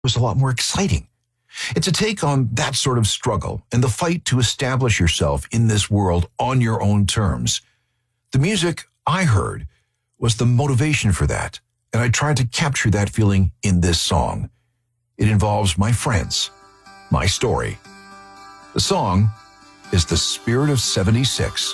was a lot more exciting. It's a take on that sort of struggle and the fight to establish yourself in this world on your own terms. The music I heard was the motivation for that, and I tried to capture that feeling in this song. It involves my friends, my story. The song is The Spirit of 76